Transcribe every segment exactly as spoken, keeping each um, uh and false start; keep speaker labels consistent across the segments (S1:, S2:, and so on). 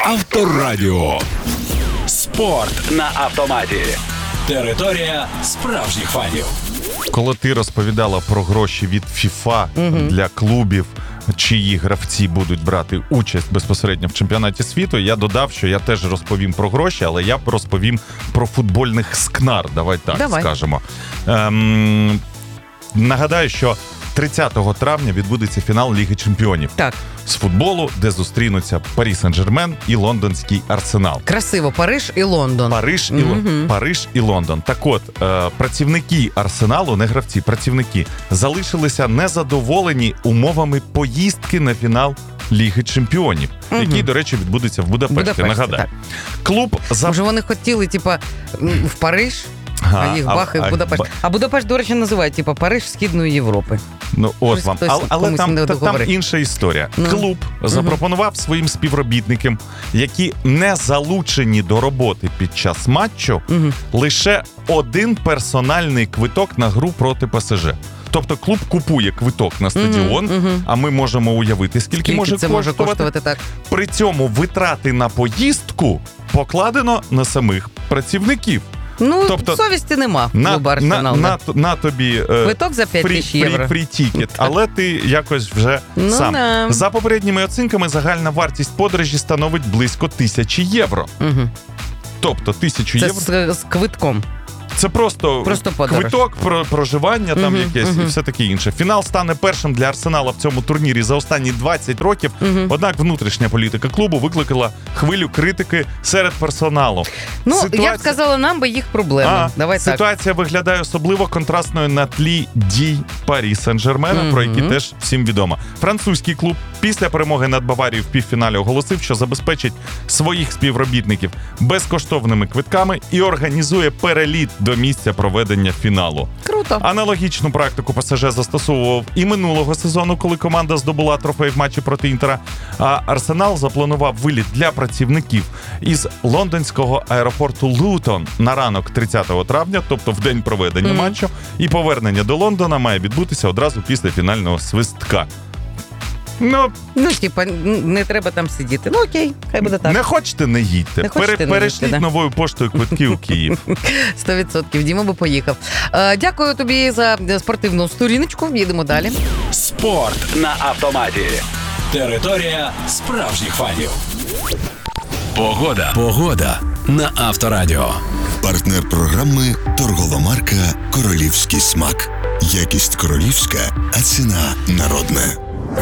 S1: Авторадіо. Спорт на автоматі. Територія справжніх фанів.
S2: Коли ти розповідала про гроші від FIFA угу. для клубів, чиї гравці будуть брати участь безпосередньо в чемпіонаті світу, я додав, що я теж розповім про гроші, але я розповім про футбольних скнар, давай так Давай. скажемо. Ем, нагадаю, що тридцятого травня відбудеться фінал Ліги Чемпіонів.
S3: Так.
S2: З футболу, де зустрінуться Парі Сен-Жермен і лондонський Арсенал.
S3: Красиво. Париж і Лондон.
S2: Париж і, mm-hmm. Париж і Лондон. Так от, е, працівники Арсеналу, не гравці, працівники, залишилися незадоволені умовами поїздки на фінал Ліги Чемпіонів, mm-hmm. який, до речі, відбудеться в Будапешті, Будапешті нагадаю. Так. Клуб за...
S3: Може, вони хотіли, типа, в Париж, а, а їх бах і в Будапешт. А, а Будапешт, до речі, називають, типа, Париж Східної Європи.
S2: Ну, от вам. Але, але там, та, там інша історія. Ну. Клуб uh-huh. запропонував своїм співробітникам, які не залучені до роботи під час матчу, uh-huh. лише один персональний квиток на гру проти ПСЖ. Тобто клуб купує квиток на стадіон, uh-huh. Uh-huh. а ми можемо уявити, скільки, скільки може,
S3: це
S2: коштувати.
S3: може коштувати. Так.
S2: При цьому витрати на поїздку покладено на самих працівників.
S3: Ну, тобто, совісті нема.
S2: На, на, на, на, на тобі
S3: квиток за п'ять тисяч євро.
S2: Фрі-тікет, але ти якось вже ну, сам. Да. За попередніми оцінками, загальна вартість подорожі становить близько тисячі євро. Угу. Тобто тисячу
S3: Це
S2: євро.
S3: Це з, з квитком.
S2: Це просто, просто квиток, про, проживання там uh-huh, якесь uh-huh. і все таке інше. Фінал стане першим для Арсенала в цьому турнірі за останні двадцять років. Uh-huh. Однак внутрішня політика клубу викликала хвилю критики серед персоналу.
S3: Ну, Ситуація... я б сказала, нам би їх проблеми. А, Давай
S2: ситуація
S3: так.
S2: виглядає особливо контрастною на тлі дій Парі Сен-Жермена, uh-huh. про які теж всім відомо. Французький клуб після перемоги над Баварією в півфіналі оголосив, що забезпечить своїх співробітників безкоштовними квитками і організує переліт до місця проведення фіналу.
S3: Круто.
S2: Аналогічну практику ПСЖ застосовував і минулого сезону, коли команда здобула трофей в матчі проти Інтера. А Арсенал запланував виліт для працівників із лондонського аеропорту Лутон на ранок тридцятого травня, тобто в день проведення mm-hmm. матчу, і повернення до Лондона має відбутися одразу після фінального свистка. Ну,
S3: ну, типа, не треба там сидіти. Ну, окей, хай буде так.
S2: Не хочете, не їдьте.
S3: Не хочете,
S2: Пере,
S3: не
S2: перешліть
S3: їдьте,
S2: новою да? поштою квитки у Київ.
S3: Сто відсотків. Діма би поїхав. Е, дякую тобі за спортивну сторіночку. Їдемо далі.
S1: Спорт на автоматі. Територія справжніх фанів. Погода. Погода на Авторадіо.
S4: Партнер програми торгова марка «Королівський смак». Якість королівська, а ціна народна.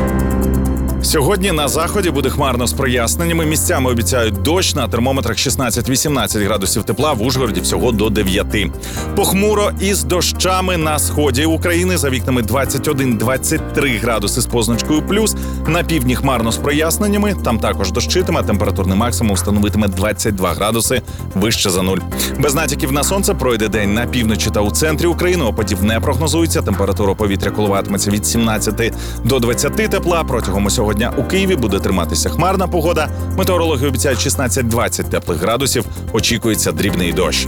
S2: Сьогодні на заході буде хмарно з проясненнями. Місцями обіцяють дощ, на термометрах шістнадцять-вісімнадцять градусів тепла, в Ужгороді всього до дев'яти. Похмуро із дощами на сході України, за вікнами двадцять один-двадцять три градуси з позначкою плюс. На півдні хмарно з проясненнями, там також дощитиме, температурний максимум становитиме двадцять два градуси вище за нуль. Без натяків на сонце пройде день на півночі та у центрі України, опадів не прогнозується, температура повітря коливатиметься від сімнадцяти до двадцяти тепла. Протягом усього дня у Києві буде триматися хмарна погода. Метеорологи обіцяють шістнадцять-двадцять теплих градусів. Очікується дрібний дощ.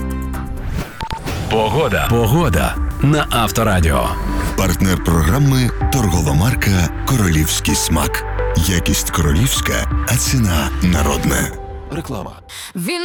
S1: Погода. Погода на Авторадіо.
S4: Партнер програми торгова марка «Королівський смак». Якість королівська, а ціна народна.
S1: Реклама.